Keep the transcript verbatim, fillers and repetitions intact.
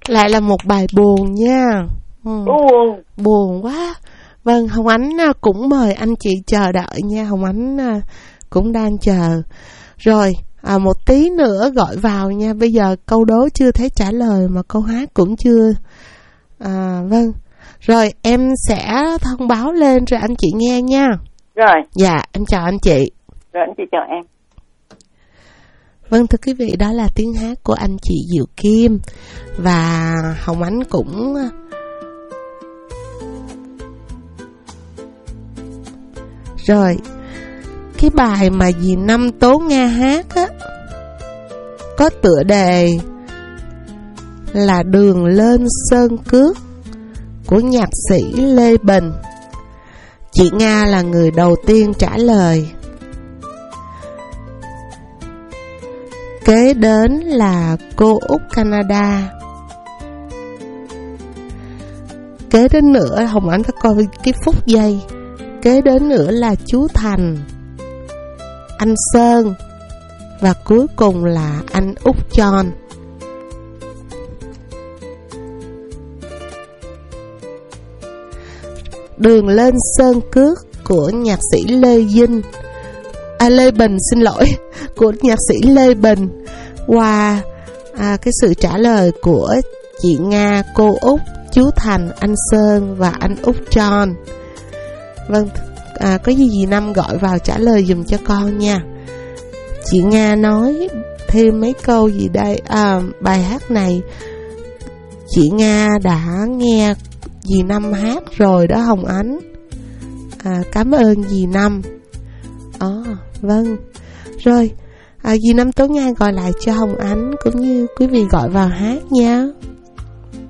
Lại là một bài buồn nha. Ừ. Buồn. Buồn quá. Vâng, Hồng Ánh cũng mời anh chị chờ đợi nha. Hồng Ánh cũng đang chờ. Rồi, à, một tí nữa gọi vào nha. Bây giờ câu đố chưa thấy trả lời mà câu hát cũng chưa. À, vâng. Rồi, em sẽ thông báo lên rồi anh chị nghe nha. Rồi. Dạ, em chào anh chị. Rồi, anh chị chào em. Vâng, thưa quý vị, đó là tiếng hát của anh chị Diệu Kim. Và Hồng Ánh cũng... Rồi, cái bài mà dì Năm Tố Nga hát á, có tựa đề là Đường Lên Sơn Cước của nhạc sĩ Lê Bình. Chị Nga là người đầu tiên trả lời. Kế đến là cô Út Canada. Kế đến nữa, Hồng Ánh phải coi cái phút giây. Kế đến nữa là chú Thành, anh Sơn, và cuối cùng là anh Út John. Đường Lên Sơn Cước của nhạc sĩ Lê Vinh, à Lê Bình xin lỗi, của nhạc sĩ Lê Bình, qua à, cái sự trả lời của chị Nga, cô Út, chú Thành, anh Sơn và anh Út John. Vâng, à, có gì dì Năm gọi vào trả lời dùm cho con nha. Chị Nga nói thêm mấy câu gì đây. À, bài hát này chị Nga đã nghe dì Năm hát rồi đó Hồng Ánh. À, cảm ơn dì Năm. À, vâng. Rồi, à, dì Năm Tố Nga gọi lại cho Hồng Ánh cũng như quý vị gọi vào hát nha.